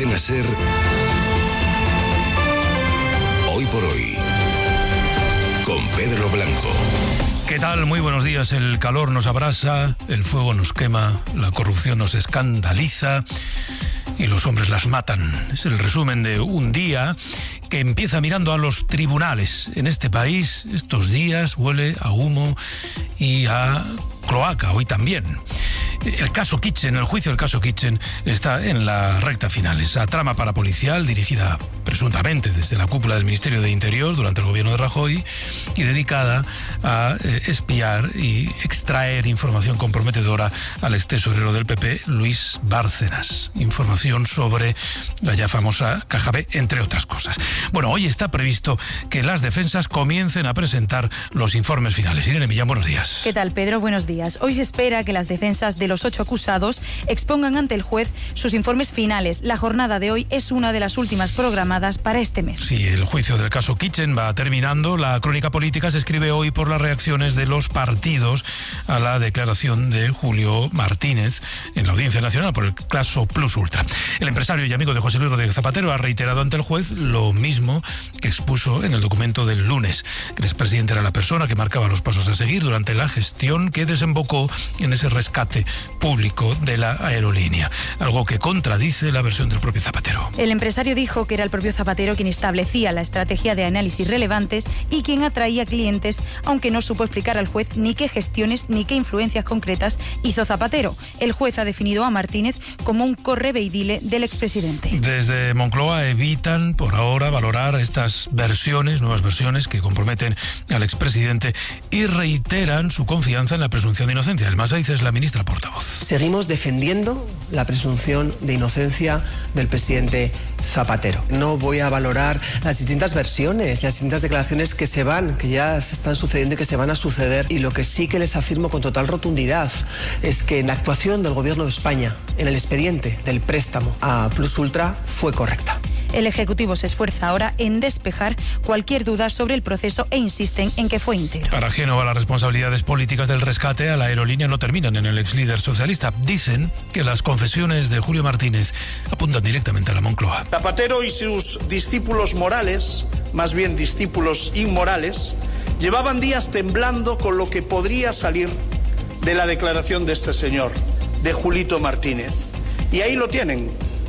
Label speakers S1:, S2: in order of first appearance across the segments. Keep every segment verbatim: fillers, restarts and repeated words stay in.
S1: Cadena SER, Hoy por Hoy, con Pedro Blanco.
S2: ¿Qué tal? Muy buenos días. El calor nos abrasa, el fuego nos quema, la corrupción nos escandaliza y los hombres las matan. Es el resumen de un día que empieza mirando a los tribunales. En este país, estos días huele a humo y a cloaca, hoy también. El caso Kitchen, el juicio del caso Kitchen está en la recta final. Esa trama parapolicial dirigida presuntamente desde la cúpula del Ministerio de Interior durante el gobierno de Rajoy y dedicada a eh, espiar y extraer información comprometedora al ex tesorero del P P, Luis Bárcenas. Información sobre la ya famosa Caja B, entre otras cosas. Bueno, hoy está previsto que las defensas comiencen a presentar los informes finales. Irene Millán, buenos días.
S3: ¿Qué tal, Pedro? Buenos días. Hoy se espera que las defensas de los ocho acusados expongan ante el juez sus informes finales. La jornada de hoy es una de las últimas programadas para este mes.
S2: Sí, el juicio del caso Kitchen va terminando. La crónica política se escribe hoy por las reacciones de los partidos a la declaración de Julio Martínez en la Audiencia Nacional por el caso Plus Ultra. El empresario y amigo de José Luis Rodríguez Zapatero ha reiterado ante el juez lo mismo que expuso en el documento del lunes. El expresidente era la persona que marcaba los pasos a seguir durante la gestión que desembocó en ese rescate público de la aerolínea, algo que contradice la versión del propio Zapatero.
S3: El empresario dijo que era el propio Zapatero quien establecía la estrategia de análisis relevantes y quien atraía clientes, aunque no supo explicar al juez ni qué gestiones ni qué influencias concretas hizo Zapatero. El juez ha definido a Martínez como un correveidile del expresidente.
S2: Desde Moncloa evitan por ahora valorar estas versiones, nuevas versiones que comprometen al expresidente y reiteran su confianza en la presunción de inocencia. El Masaiz es la ministra portavoz.
S4: Seguimos defendiendo la presunción de inocencia del presidente Zapatero. No voy a valorar las distintas versiones, las distintas declaraciones que se van, que ya se están sucediendo y que se van a suceder. Y lo que sí que les afirmo con total rotundidad es que la actuación del Gobierno de España en el expediente del préstamo a Plus Ultra fue correcta.
S3: El Ejecutivo se esfuerza ahora en despejar cualquier duda sobre el proceso e insisten en que fue íntegro.
S2: Para Génova, las responsabilidades políticas del rescate a la aerolínea no terminan en el ex líder socialista. Dicen que las confesiones de Julio Martínez apuntan directamente a la Moncloa.
S5: Zapatero y sus discípulos morales, más bien discípulos inmorales, llevaban días temblando con lo que podría salir de la declaración de este señor, de Julito Martínez. Y ahí lo tienen.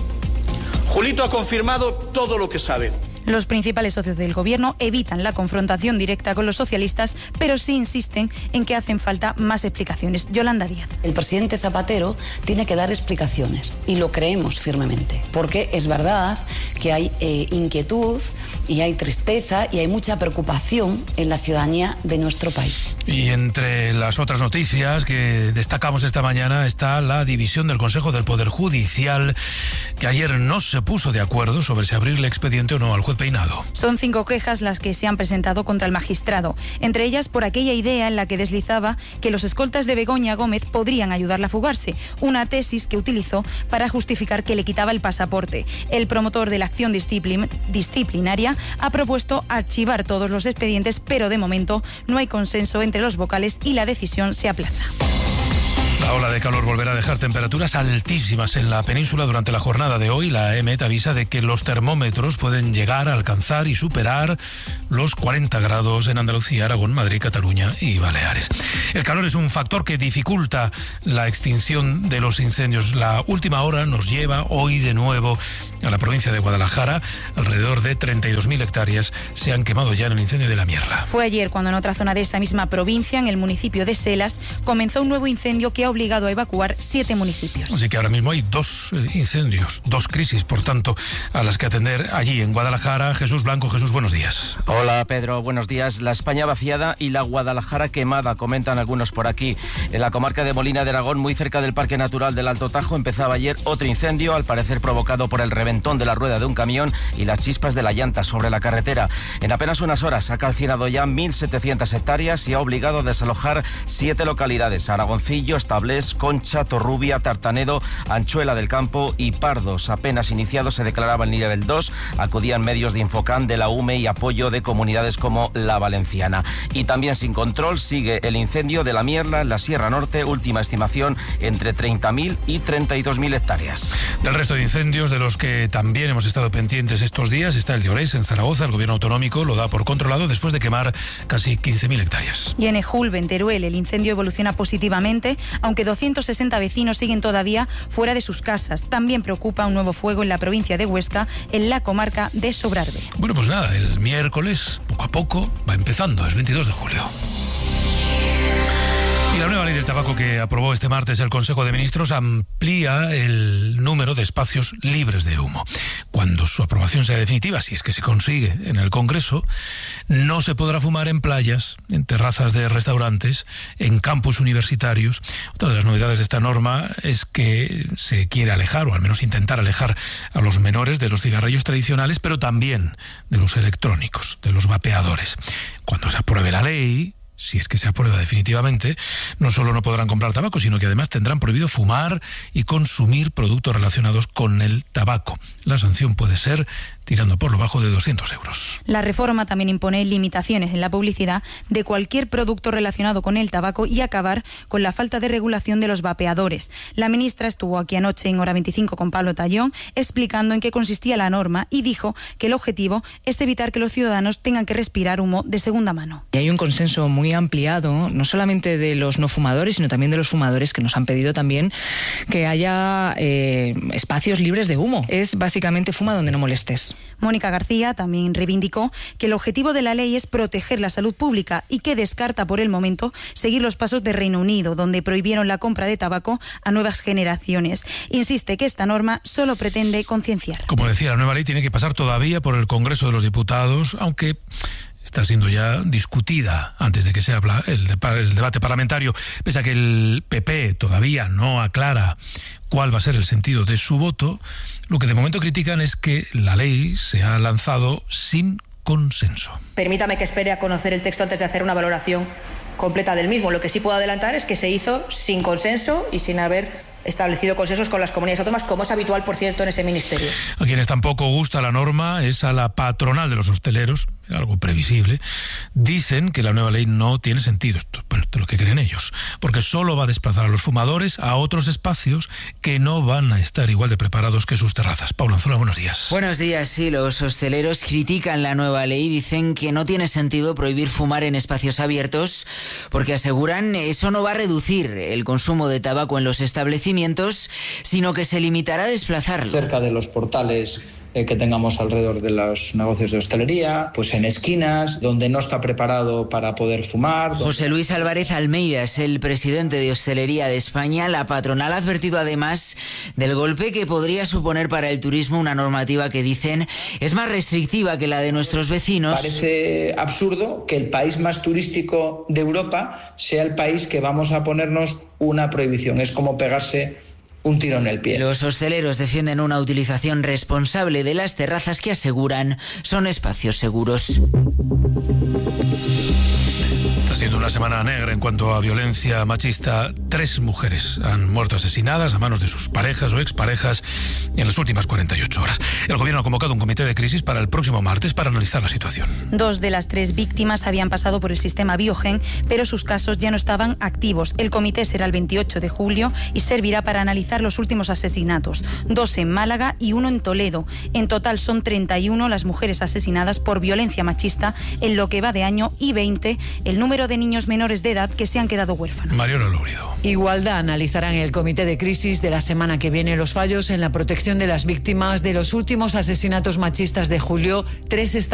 S5: Julito ha confirmado todo lo que sabe.
S3: Los principales socios del gobierno evitan la confrontación directa con los socialistas, pero sí insisten en que hacen falta más explicaciones. Yolanda Díaz.
S6: El presidente Zapatero tiene que dar explicaciones y lo creemos firmemente, porque es verdad que hay eh, inquietud y hay tristeza y hay mucha preocupación en la ciudadanía de nuestro país.
S2: Y entre las otras noticias que destacamos esta mañana está la división del Consejo del Poder Judicial, que ayer no se puso de acuerdo sobre si abrirle expediente o no al juez Peinado.
S3: Son cinco quejas las que se han presentado contra el magistrado, entre ellas por aquella idea en la que deslizaba que los escoltas de Begoña Gómez podrían ayudarla a fugarse, una tesis que utilizó para justificar que le quitaba el pasaporte. El promotor de la acción disciplin- disciplinaria ha propuesto archivar todos los expedientes, pero de momento no hay consenso entre los vocales y la decisión se aplaza.
S2: La ola de calor volverá a dejar temperaturas altísimas en la península durante la jornada de hoy. La E M E T avisa de que los termómetros pueden llegar a alcanzar y superar los cuarenta grados en Andalucía, Aragón, Madrid, Cataluña y Baleares. El calor es un factor que dificulta la extinción de los incendios. La última hora nos lleva hoy de nuevo a la provincia de Guadalajara. Alrededor de treinta y dos mil hectáreas se han quemado ya en el incendio de la Mierla.
S3: Fue ayer cuando en otra zona de esa misma provincia, en el municipio de Selas, comenzó un nuevo incendio que ha obligado a evacuar siete municipios.
S2: Así que ahora mismo hay dos eh, incendios, dos crisis, por tanto, a las que atender allí en Guadalajara. Jesús Blanco. Jesús, buenos días.
S7: Hola, Pedro, buenos días. La España vaciada y la Guadalajara quemada, comentan algunos por aquí. En la comarca de Molina de Aragón, muy cerca del Parque Natural del Alto Tajo, empezaba ayer otro incendio, al parecer provocado por el reventón de la rueda de un camión y las chispas de la llanta sobre la carretera. En apenas unas horas ha calcinado ya mil setecientas hectáreas y ha obligado a desalojar siete localidades: Aragoncillo, Estados Tablés, Concha, Torrubia, Tartanedo, Anchuela del Campo y Pardos. Apenas iniciado se declaraba el nivel dos, acudían medios de Infocam, de la U M E y apoyo de comunidades como la Valenciana. Y también sin control sigue el incendio de la Mierla en la Sierra Norte, última estimación entre treinta mil y treinta y dos mil hectáreas.
S2: Del resto de incendios de los que también hemos estado pendientes estos días está el de Orés, en Zaragoza. El gobierno autonómico lo da por controlado después de quemar casi quince mil hectáreas.
S3: Y en Ejulbe, en Teruel, el incendio evoluciona positivamente, aunque doscientos sesenta vecinos siguen todavía fuera de sus casas. También preocupa un nuevo fuego en la provincia de Huesca, en la comarca de Sobrarbe.
S2: Bueno, pues nada, el miércoles, poco a poco, va empezando, es veintidós de julio. Y la nueva ley del tabaco que aprobó este martes el Consejo de Ministros amplía el número de espacios libres de humo. Cuando su aprobación sea definitiva, si es que se consigue en el Congreso, no se podrá fumar en playas, en terrazas de restaurantes, en campus universitarios. Otra de las novedades de esta norma es que se quiere alejar, o al menos intentar alejar a los menores de los cigarrillos tradicionales, pero también de los electrónicos, de los vapeadores. Cuando se apruebe la ley, si es que se aprueba definitivamente, no solo no podrán comprar tabaco, sino que además tendrán prohibido fumar y consumir productos relacionados con el tabaco. La sanción puede ser tirando por lo bajo de doscientos euros.
S3: La reforma también impone limitaciones en la publicidad de cualquier producto relacionado con el tabaco y acabar con la falta de regulación de los vapeadores. La ministra estuvo aquí anoche en Hora veinticinco con Pablo Tallón explicando en qué consistía la norma y dijo que el objetivo es evitar que los ciudadanos tengan que respirar humo de segunda mano.
S8: Y hay un consenso muy ampliado, no solamente de los no fumadores, sino también de los fumadores, que nos han pedido también que haya eh, espacios libres de humo. Es básicamente fuma donde no molestes.
S3: Mónica García también reivindicó que el objetivo de la ley es proteger la salud pública y que descarta por el momento seguir los pasos de Reino Unido, donde prohibieron la compra de tabaco a nuevas generaciones. Insiste que esta norma solo pretende concienciar.
S2: Como decía, la nueva ley tiene que pasar todavía por el Congreso de los Diputados, aunque está siendo ya discutida antes de que se habla el, de, el debate parlamentario, pese a que el P P todavía no aclara cuál va a ser el sentido de su voto. Lo que de momento critican es que la ley se ha lanzado sin consenso.
S9: Permítame que espere a conocer el texto antes de hacer una valoración completa del mismo. Lo que sí puedo adelantar es que se hizo sin consenso y sin haber establecido consensos con las comunidades autónomas, como es habitual, por cierto, en ese ministerio.
S2: A quienes tampoco gusta la norma es a la patronal de los hosteleros, algo previsible. Dicen que la nueva ley no tiene sentido, esto, bueno, esto es lo que creen ellos, porque solo va a desplazar a los fumadores a otros espacios que no van a estar igual de preparados que sus terrazas. Paula Anzola, buenos días.
S10: Buenos días, sí, los hosteleros critican la nueva ley, dicen que no tiene sentido prohibir fumar en espacios abiertos, porque aseguran eso no va a reducir el consumo de tabaco en los establecimientos, sino que se limitará a desplazarlo.
S11: Cerca de los portales eh, que tengamos alrededor de los negocios de hostelería, pues en esquinas, donde no está preparado para poder fumar. Donde...
S10: José Luis Álvarez Almeida es el presidente de Hostelería de España. La patronal ha advertido además del golpe que podría suponer para el turismo una normativa que dicen es más restrictiva que la de nuestros vecinos.
S11: Parece absurdo que el país más turístico de Europa sea el país que vamos a ponernos una prohibición. Es como pegarse un tiro en el pie.
S10: Los hosteleros defienden una utilización responsable de las terrazas que aseguran son espacios seguros.
S2: Está siendo una semana negra en cuanto a violencia machista. Tres mujeres han muerto asesinadas a manos de sus parejas o exparejas en las últimas cuarenta y ocho horas. El gobierno ha convocado un comité de crisis para el próximo martes para analizar la situación.
S3: Dos de las tres víctimas habían pasado por el sistema Biogen, pero sus casos ya no estaban activos. El comité será el veintiocho de julio y servirá para analizar los últimos asesinatos. Dos en Málaga y uno en Toledo. En total son treinta y uno las mujeres asesinadas por violencia machista en lo que va de año y veinte el número de niños menores de edad que se han quedado huérfanos.
S2: Mariano Lourido.
S12: Igualdad analizará en el comité de crisis de la semana que viene los fallos en la protección de las víctimas de los últimos asesinatos machistas de julio. Tres están